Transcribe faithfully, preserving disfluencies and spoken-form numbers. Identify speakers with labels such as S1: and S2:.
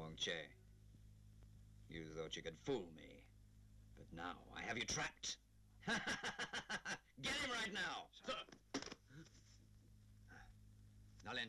S1: Wong Che. You thought you could fool me. But now I have you trapped. Get him right now!
S2: Sir.